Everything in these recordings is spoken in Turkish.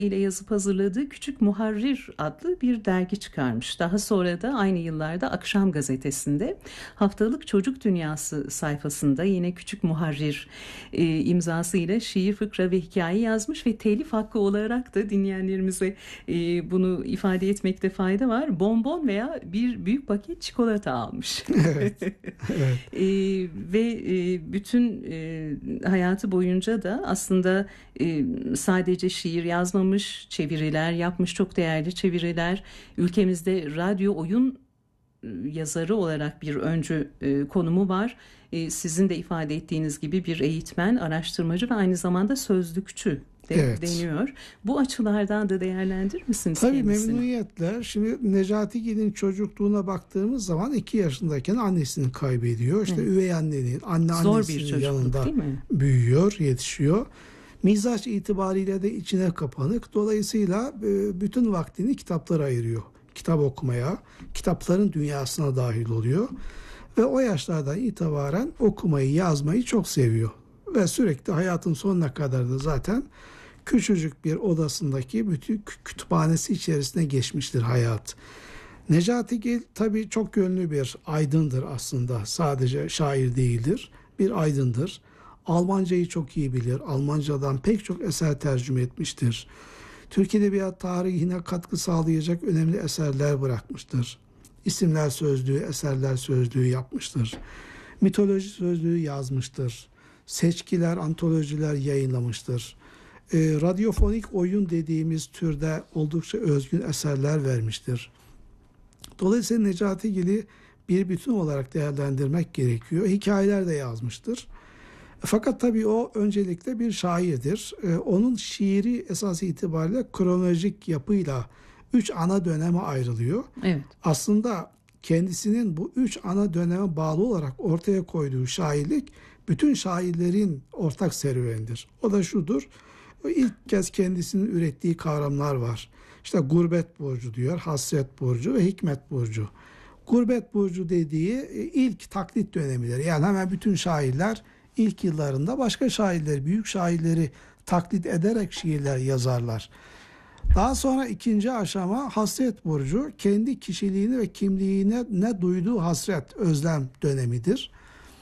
ile yazıp hazırladığı Küçük Muharrir adlı bir dergi çıkarmış. Daha sonra da aynı yıllarda Akşam Gazetesi'nde haftalık Çocuk Dünyası sayfasında yine Küçük Muharrir imzasıyla şiir, fıkra ve hikaye yazmış ve telif hakkı olarak da dinleyenlerimize bunu ifade etmekte fayda var. Bonbon veya bir büyük paket çikolata almış. Evet. Evet. Ve bütün hayatı boyunca da aslında sadece şiir yazmamış, çeviriler yapmış, çok değerli çeviriler. Ülkemizde radyo oyun yazarı olarak bir öncü konumu var. Sizin de ifade ettiğiniz gibi bir eğitmen, araştırmacı ve aynı zamanda sözlükçü deniyor. Bu açılardan da değerlendirir misiniz Tabii kendisini? memnuniyetle. Şimdi Necatigil'in çocukluğuna baktığımız zaman 2 yaşındayken annesini kaybediyor. İşte üvey annenin, annesinin yanında büyüyor, yetişiyor. Mizaç itibariyle de içine kapanık. Dolayısıyla bütün vaktini kitaplara ayırıyor. Kitap okumaya, kitapların dünyasına dahil oluyor. Ve o yaşlardan itibaren okumayı, yazmayı çok seviyor. Ve sürekli hayatın sonuna kadar da zaten küçücük bir odasındaki bütün kütüphanesi içerisine geçmiştir hayat. Necatigil tabii çok yönlü bir aydındır aslında. Sadece şair değildir. Bir aydındır. Almancayı çok iyi bilir. Almancadan pek çok eser tercüme etmiştir. Türk Edebiyat tarihine katkı sağlayacak önemli eserler bırakmıştır. İsimler sözlüğü, eserler sözlüğü yapmıştır. Mitoloji sözlüğü yazmıştır. Seçkiler, antolojiler yayınlamıştır. Radyofonik oyun dediğimiz türde oldukça özgün eserler vermiştir. Dolayısıyla Necatigil'i bir bütün olarak değerlendirmek gerekiyor. Hikayeler de yazmıştır. Fakat tabii o öncelikle bir şairdir. Onun şiiri esas itibariyle kronolojik yapıyla 3 ana döneme ayrılıyor. Evet. Aslında kendisinin bu 3 ana döneme bağlı olarak ortaya koyduğu şairlik bütün şairlerin ortak serüvenidir. O da şudur. İlk kez kendisinin ürettiği kavramlar var. İşte gurbet burcu diyor, hasret burcu ve hikmet burcu. Gurbet burcu dediği ilk taklit dönemidir. Yani hemen bütün şairler ilk yıllarında başka şairleri, büyük şairleri taklit ederek şiirler yazarlar. Daha sonra ikinci aşama hasret burcu, kendi kişiliğini ve kimliğine ne duyduğu hasret, özlem dönemidir.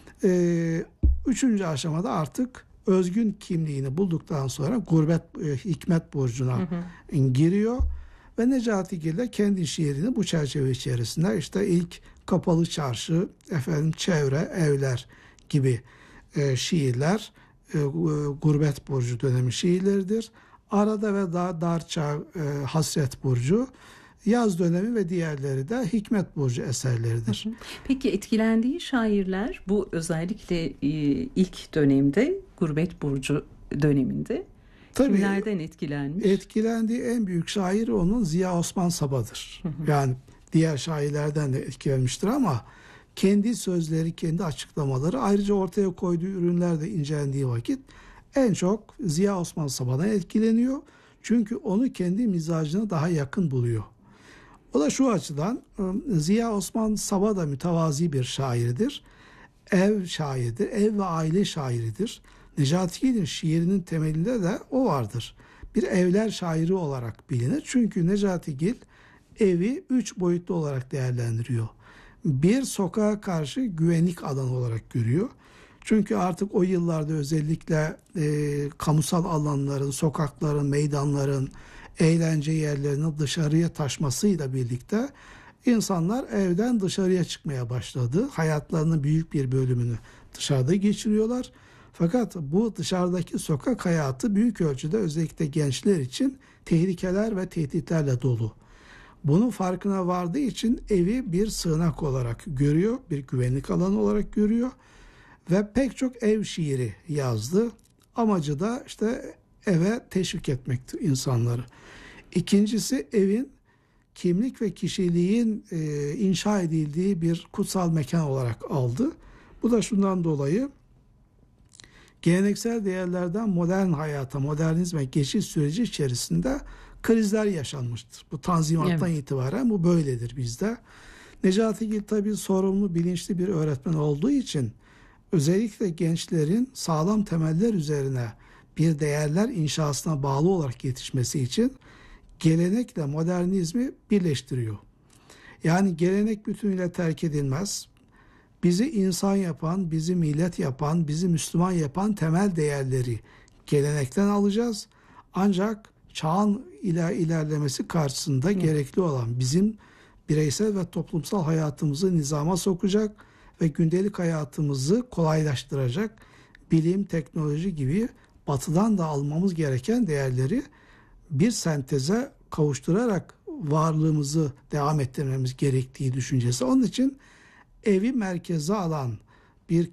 Üçüncü aşamada artık özgün kimliğini bulduktan sonra gurbet, hikmet burcuna giriyor. Ve Necatigil de kendi şiirini bu çerçeve içerisinde işte ilk Kapalı Çarşı, Çevre, Evler gibi şiirler gurbet burcu dönemi şiirleridir. Arada ve daha darça hasret burcu, yaz dönemi ve diğerleri de hikmet burcu eserleridir. Peki etkilendiği şairler bu özellikle ilk dönemde gurbet burcu döneminde kimlerden etkilenmiş? Etkilendiği en büyük şair onun Ziya Osman Saba'dır. Yani diğer şairlerden de etkilenmiştir ama kendi sözleri, kendi açıklamaları, ayrıca ortaya koyduğu ürünler de incelendiği vakit en çok Ziya Osman Saba'dan etkileniyor. Çünkü onu kendi mizacına daha yakın buluyor. O da şu açıdan, Ziya Osman Saba da mütevazi bir şairdir. Ev şairidir, ev ve aile şairidir. Necatigil'in şiirinin temelinde de o vardır. Bir evler şairi olarak bilinir. Çünkü Necatigil evi 3 boyutlu olarak değerlendiriyor. Bir, sokağa karşı güvenlik alanı olarak görüyor. Çünkü artık o yıllarda özellikle kamusal alanların, sokakların, meydanların, eğlence yerlerinin dışarıya taşmasıyla birlikte insanlar evden dışarıya çıkmaya başladı. Hayatlarının büyük bir bölümünü dışarıda geçiriyorlar. Fakat bu dışarıdaki sokak hayatı büyük ölçüde özellikle gençler için tehlikeler ve tehditlerle dolu. Bunun farkına vardığı için evi bir sığınak olarak görüyor, bir güvenlik alanı olarak görüyor ve pek çok ev şiiri yazdı. Amacı da işte eve teşvik etmektir insanları. İkincisi evin kimlik ve kişiliğin inşa edildiği bir kutsal mekan olarak aldı. Bu da şundan dolayı geleneksel değerlerden modern hayata, modernizme geçiş süreci içerisinde krizler yaşanmıştır. Bu Tanzimat'tan itibaren bu böyledir bizde. Necatigil tabii sorumlu, bilinçli bir öğretmen olduğu için özellikle gençlerin sağlam temeller üzerine bir değerler inşasına bağlı olarak yetişmesi için gelenekle modernizmi birleştiriyor. Yani gelenek bütünüyle terk edilmez. Bizi insan yapan, bizi millet yapan, bizi Müslüman yapan temel değerleri gelenekten alacağız. Ancak çağın ilerlemesi karşısında gerekli olan bizim bireysel ve toplumsal hayatımızı nizama sokacak ve gündelik hayatımızı kolaylaştıracak bilim, teknoloji gibi batıdan da almamız gereken değerleri bir senteze kavuşturarak varlığımızı devam ettirmemiz gerektiği düşüncesi. Onun için evi merkeze alan bir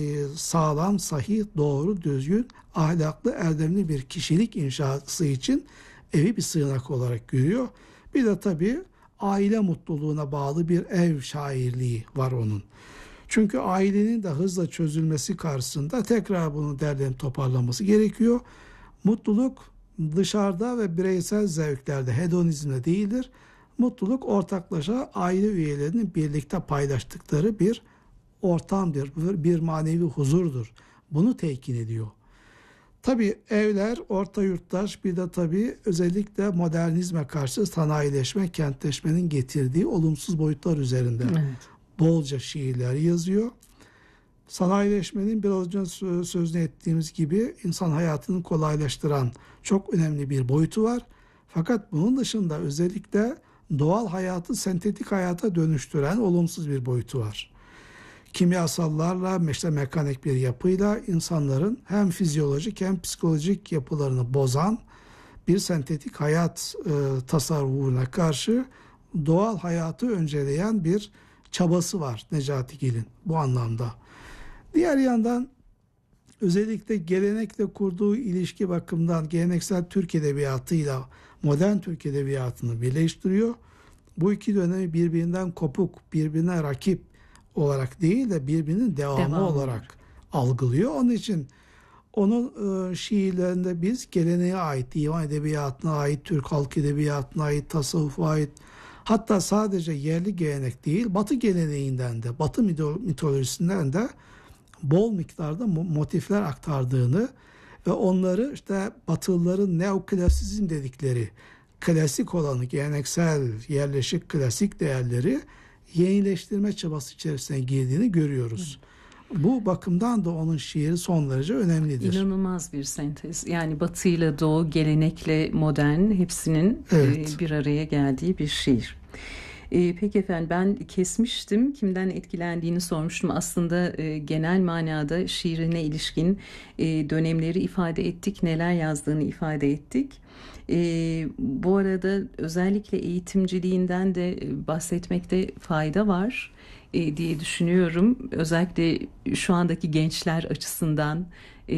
sağlam, sahih, doğru, düzgün, ahlaklı, erdemli bir kişilik inşası için evi bir sığınak olarak görüyor. Bir de tabii aile mutluluğuna bağlı bir ev şairliği var onun. Çünkü ailenin de hızla çözülmesi karşısında tekrar bunu derlenip toparlaması gerekiyor. Mutluluk dışarıda ve bireysel zevklerde, hedonizmde değildir. Mutluluk ortaklaşa aile üyelerinin birlikte paylaştıkları bir ortamdır, bir manevi huzurdur. Bunu telkin ediyor. Tabii evler, orta yurttaş, bir de tabii özellikle modernizme karşı sanayileşme, kentleşmenin getirdiği olumsuz boyutlar üzerinde bolca şiirler yazıyor. Sanayileşmenin biraz önce sözünü ettiğimiz gibi insan hayatını kolaylaştıran çok önemli bir boyutu var. Fakat bunun dışında özellikle doğal hayatı sentetik hayata dönüştüren olumsuz bir boyutu var. Kimyasallarla, işte mekanik bir yapıyla insanların hem fizyolojik hem psikolojik yapılarını bozan bir sentetik hayat tasarrufuna karşı doğal hayatı önceleyen bir çabası var Necati Gil'in bu anlamda. Diğer yandan özellikle gelenekle kurduğu ilişki bakımından geleneksel Türk edebiyatıyla modern Türk edebiyatını birleştiriyor. Bu iki dönemi birbirinden kopuk, birbirine rakip olarak değil de birbirinin devamı olarak algılıyor. Onun için onun şiirlerinde biz geleneğe ait, divan edebiyatına ait, Türk halk edebiyatına ait, tasavvufa ait, hatta sadece yerli gelenek değil, Batı geleneğinden de, Batı mitolojisinden de bol miktarda motifler aktardığını ve onları işte Batılıların neoklasizm dedikleri klasik olanı, geleneksel, yerleşik klasik değerleri yenileştirme çabası içerisine girdiğini görüyoruz. Bu bakımdan da onun şiiri son derece önemlidir. İnanılmaz bir sentez. Yani Batı ile Doğu, gelenekle modern hepsinin bir araya geldiği bir şiir. Peki efendim, ben kesmiştim. Kimden etkilendiğini sormuştum. Aslında genel manada şiirine ilişkin dönemleri ifade ettik. Neler yazdığını ifade ettik. Bu arada özellikle eğitimciliğinden de bahsetmekte fayda var diye düşünüyorum. Özellikle şu andaki gençler açısından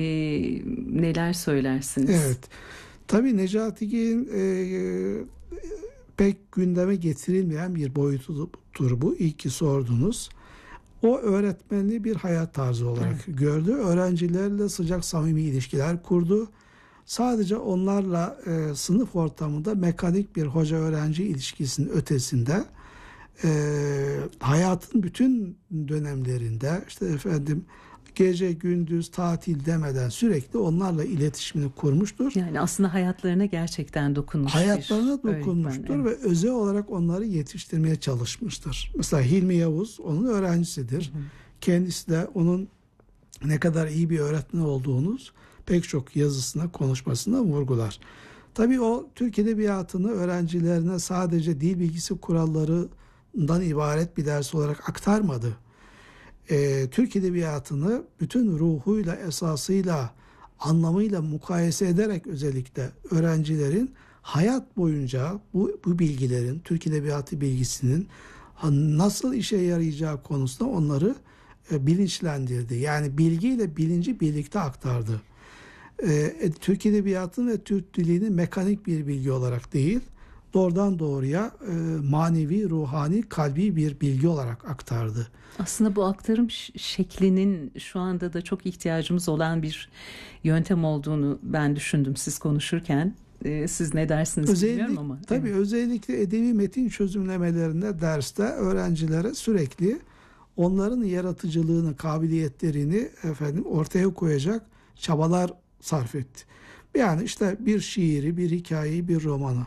neler söylersiniz? Evet. Tabii Necati Gil'in pek gündeme getirilmeyen bir boyutudur bu. İyi ki sordunuz. O öğretmenliği bir hayat tarzı olarak gördü. Öğrencilerle sıcak samimi ilişkiler kurdu. Sadece onlarla sınıf ortamında mekanik bir hoca-öğrenci ilişkisinin ötesinde hayatın bütün dönemlerinde gece gündüz tatil demeden sürekli onlarla iletişimini kurmuştur. Yani aslında hayatlarına gerçekten dokunmuş. Hayatlarına dokunmuştur ve özel olarak onları yetiştirmeye çalışmıştır. Mesela Hilmi Yavuz onun öğrencisidir. Kendisi de onun ne kadar iyi bir öğretmen olduğunu pek çok yazısına, konuşmasına vurgular. Tabii o Türk Edebiyatı'nı öğrencilerine sadece dil bilgisi kurallarından ibaret bir ders olarak aktarmadı. Türk Edebiyatı'nı bütün ruhuyla, esasıyla, anlamıyla mukayese ederek özellikle öğrencilerin hayat boyunca bu bilgilerin, Türk Edebiyatı bilgisinin nasıl işe yarayacağı konusunda onları bilinçlendirdi. Yani bilgiyle bilinci birlikte aktardı. Türk Edebiyatı'nın ve Türk dilini mekanik bir bilgi olarak değil, doğrudan doğruya manevi, ruhani, kalbi bir bilgi olarak aktardı. Aslında bu aktarım şeklinin şu anda da çok ihtiyacımız olan bir yöntem olduğunu ben düşündüm siz konuşurken. Siz ne dersiniz bilmiyorum ama. Tabii özellikle edebi metin çözümlemelerinde derste öğrencilere sürekli onların yaratıcılığını, kabiliyetlerini ortaya koyacak çabalar sarf etti. Yani işte bir şiiri, bir hikayeyi, bir romanı